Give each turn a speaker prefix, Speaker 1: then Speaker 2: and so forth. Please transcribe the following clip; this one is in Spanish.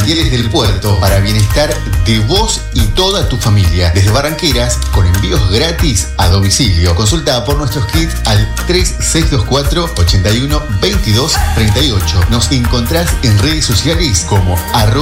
Speaker 1: Manantiales del Puerto, para bienestar de vos y toda tu familia. Desde Barranqueras, con envíos gratis a domicilio. Consulta por nuestros kits al 3624 81 22 38. Nos encontrás en redes sociales como